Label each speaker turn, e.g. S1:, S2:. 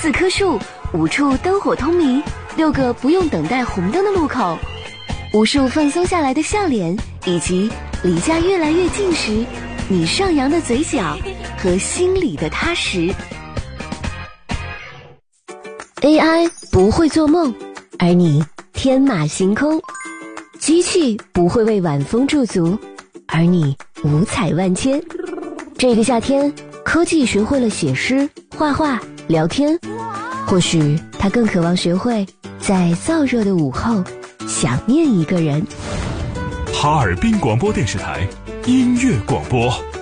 S1: 4棵树，5处灯火通明，6个不用等待红灯的路口，无数放松下来的笑脸，以及离家越来越近时你上扬的嘴角和心里的踏实。AI 不会做梦，而你天马行空；机器不会为晚风驻足，而你五彩万千。这个夏天，科技学会了写诗、画画、聊天，或许它更渴望学会在燥热的午后想念一个人。
S2: 哈尔滨广播电视台音乐广播。